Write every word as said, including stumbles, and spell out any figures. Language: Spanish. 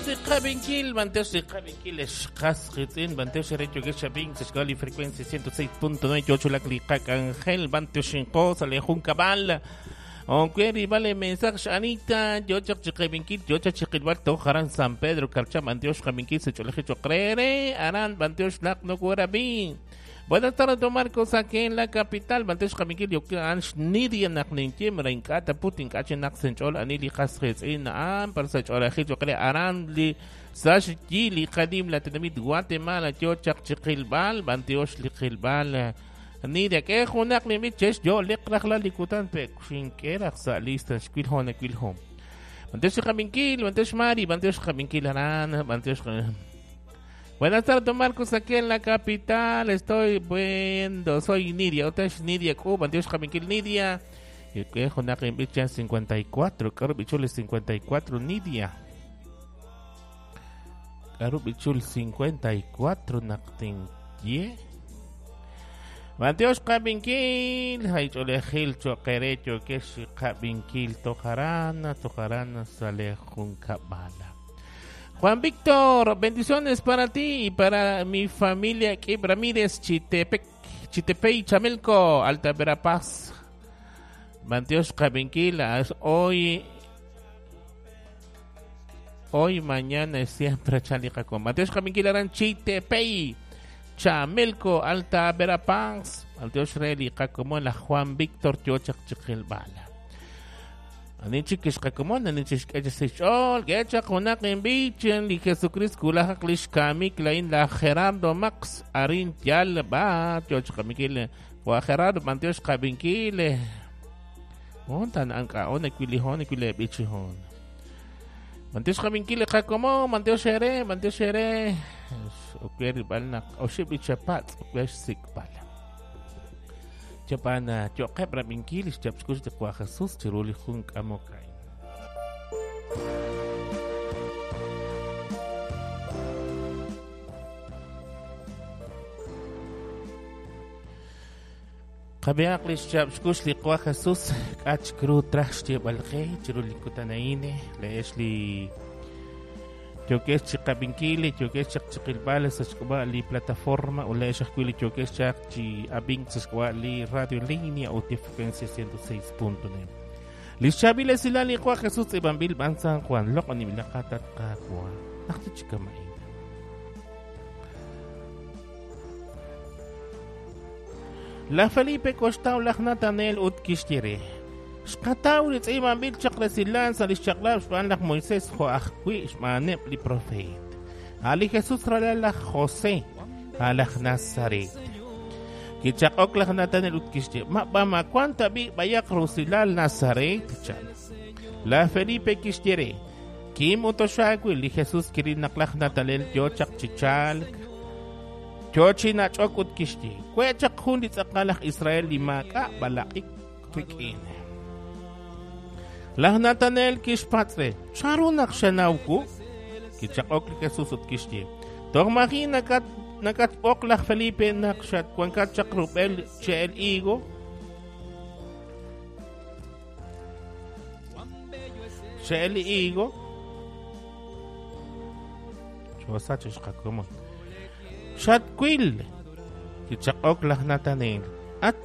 de Cabenkil, Banteos de Cabenkil, Escasquitin, Banteos de Recho Geshabin, Sesgali frecuencia ciento seis punto nueve, ocho la Clicac Angel, Banteos Shinko, Salejun Cabal, Onqueri, vale mensaje, Anita, Yocha Chicabenkil, Yocha Chiquilbarto, Haran San Pedro, Carcha, Banteos Cabenkil, Secholejo Crere, Aran, Banteos Lac no Guarabin. Buenas tardes, don Marcos, aquí en la capital. Banteos Cabenkil, yo que ansh nidia naknintim, reinkata putin kache naksenchol, anili khaskhis in am, persachol akhito kre aran li sash li qadim la tenamit Guatemala, yo chak chiqilbal, Banteos li qilbal. Nidia que hunak limit ches yo liqrakhla likutan pe shinkera sa lista shkwil hona kwil hom. Banteos Cabenkil, Banteos Mari, Banteos Cabenkil aran, Banteos. Buenas tardes, don Marcos, aquí en la capital. Estoy bueno, soy Nidia. Otra es Nidia Cuba, Banteos Cabenkil Nidia. Y que es una que cincuenta y cuatro, Caro Bichul cincuenta y cuatro, Nidia. Caro Bichul cincuenta y cuatro, Naktin Ye. Banteos Cabenkil, hay cholejil, choquerecho, que es Cabenkil, tojarana, tojarana, sale juncabala. Juan Víctor, bendiciones para ti y para mi familia que Ramírez, Chitepec, Chitepey, Chamelco, Alta Verapaz, Banteos Cabenkil, hoy, hoy, mañana y siempre Chalicacón. Banteos Cabenkil eran Chitepey, Chamelco, Alta Verapaz, Banteos Reli, Cacomón, la Juan Víctor, Chochac, Chiquilbala. Anichikis kakumon, anichis kajasishol, gecha kunak en bichen, li Jesucristo kula klish kamik lain la Gerardo Max, arin tial ba, George Kamikile, wa Gerardo Banteos Cabenkil, montan anka, on equilihon, equile bichihon. Banteos Cabenkil, kakumon, Banteos Ere, Banteos Ere, okweri balnak, oshibichapat, okwesh sikbala. Chapana, yo quebra minquilis, chapscus de Juan Jesús, tiruli junk amokai. Qabiaqlis chapscus li Juan Jesús, kach cru trashti balgay, tiruli kutanaine, leeshli. Choques Cabenkil, choques Chiquilbal, saskuba li plataforma, o la escuela choques chi abing saskuba li radio línea o frecuencia ciento seis punto nueve. Lis chabile sila li Juan Jesús Ibambil Ban San Juan, loko ni milakatat kakwa. Nakti chikamain. La Felipe Costa la Natanel ut kishtire. Shkataw it's iman bil chakra silan sa lishaklab shpanlak Moises ho akhwi shmanep li profet. Ali Jesus ralala Jose alak Nazaret. Kichakok lak Natanel ut kishti. Ma ba ma kwanta bi bayak rusilal Nazaret chan. La Felipe kishtire. Kim utoshagwi li Jesus kirinaklak Natanel yochak chichal. Chochi na chok ut kishti. Kwe chak hundit akalak Israel limaka balakik kikin. Lah Natanel kishpatre, charunak shanauku, kichakok li Jesus ut kishti. Tormaki nakat nakatpok lah Felipe nakshat kwankat chakrupel chel igo. Chel igo. Chosa chishkakumon. Shatkwil, kichakok lah Natanel.